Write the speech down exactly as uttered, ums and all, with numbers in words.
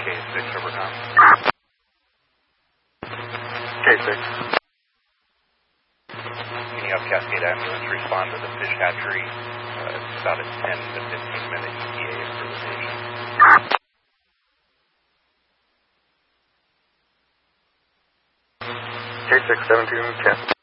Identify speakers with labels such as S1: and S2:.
S1: K six over com.
S2: K six.
S1: Can you have Cascade Ambulance respond to the fish hatchery? Uh, it's about a ten to fifteen minute E T A for the patient.
S2: K six seventeen ten.